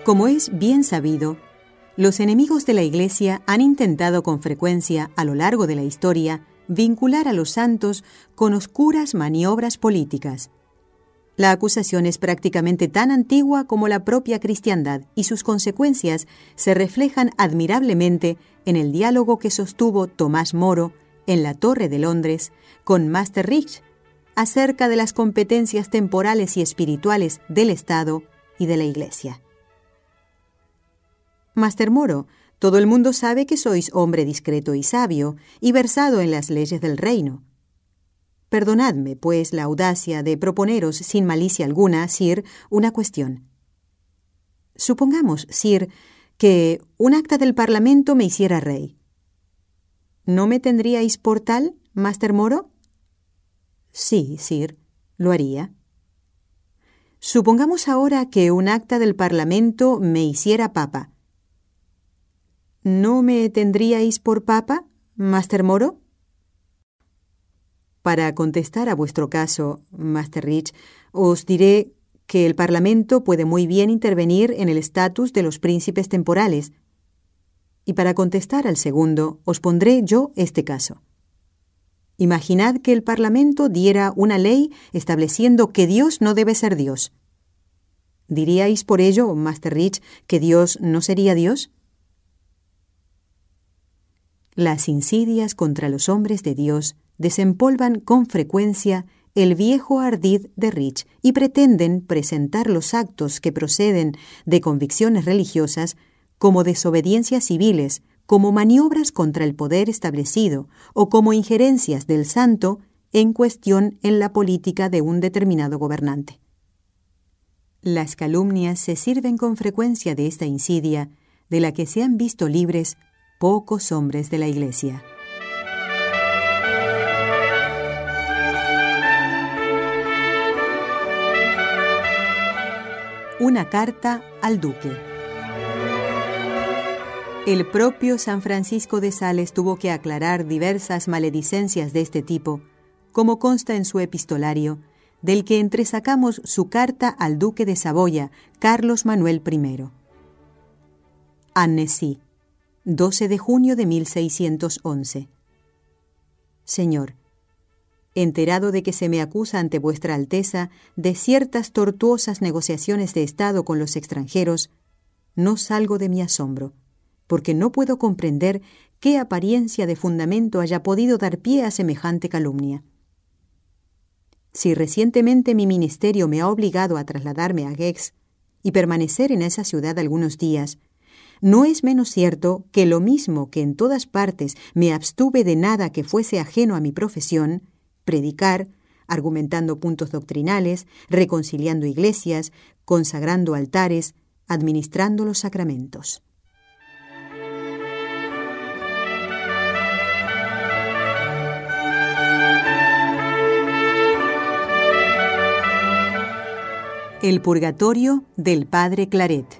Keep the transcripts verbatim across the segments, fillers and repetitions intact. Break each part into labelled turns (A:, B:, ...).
A: Como es bien sabido, los enemigos de la Iglesia han intentado con frecuencia a lo largo de la historia vincular a los santos con oscuras maniobras políticas. La acusación es prácticamente tan antigua como la propia cristiandad y sus consecuencias se reflejan admirablemente en el diálogo que sostuvo Tomás Moro en la Torre de Londres con Maesterlinck acerca de las competencias temporales y espirituales del Estado y de la Iglesia. Master Moro, todo el mundo sabe que sois hombre discreto y sabio y versado en las leyes del reino. Perdonadme, pues, la audacia de proponeros sin malicia alguna, Sir, una cuestión. Supongamos, Sir, que un acta del Parlamento me hiciera rey. ¿No me tendríais por tal, Master Moro? Sí, Sir, lo haría. Supongamos ahora que un acta del Parlamento me hiciera papa. ¿No me tendríais por papa, Master Moro? Para contestar a vuestro caso, Maesterlinck, os diré que el Parlamento puede muy bien intervenir en el estatus de los príncipes temporales. Y para contestar al segundo, os pondré yo este caso. Imaginad que el Parlamento diera una ley estableciendo que Dios no debe ser Dios. ¿Diríais por ello, Maesterlinck, que Dios no sería Dios? Las insidias contra los hombres de Dios desempolvan con frecuencia el viejo ardid de Rich y pretenden presentar los actos que proceden de convicciones religiosas como desobediencias civiles, como maniobras contra el poder establecido o como injerencias del santo en cuestión en la política de un determinado gobernante. Las calumnias se sirven con frecuencia de esta insidia, de la que se han visto libres pocos hombres de la Iglesia. Una carta al duque. El propio San Francisco de Sales tuvo que aclarar diversas maledicencias de este tipo, como consta en su epistolario, del que entresacamos su carta al duque de Saboya, Carlos Manuel primero. Annecy, doce de junio de mil seiscientos once. Señor, enterado de que se me acusa ante vuestra Alteza de ciertas tortuosas negociaciones de Estado con los extranjeros, no salgo de mi asombro, porque no puedo comprender qué apariencia de fundamento haya podido dar pie a semejante calumnia. Si recientemente mi ministerio me ha obligado a trasladarme a Gex y permanecer en esa ciudad algunos días, no es menos cierto que lo mismo que en todas partes me abstuve de nada que fuese ajeno a mi profesión, predicar, argumentando puntos doctrinales, reconciliando iglesias, consagrando altares, administrando los sacramentos. El purgatorio del padre Claret.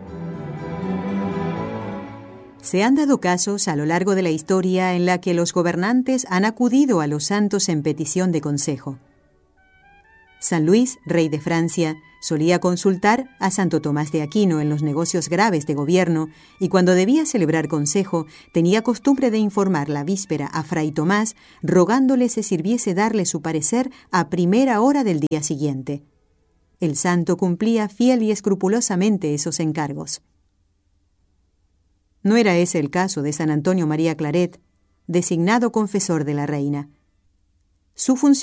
A: Se han dado casos a lo largo de la historia en la que los gobernantes han acudido a los santos en petición de consejo. San Luis, rey de Francia, solía consultar a Santo Tomás de Aquino en los negocios graves de gobierno y cuando debía celebrar consejo tenía costumbre de informar la víspera a Fray Tomás rogándole se sirviese darle su parecer a primera hora del día siguiente. El santo cumplía fiel y escrupulosamente esos encargos. No era ese el caso de San Antonio María Claret, designado confesor de la reina. Su función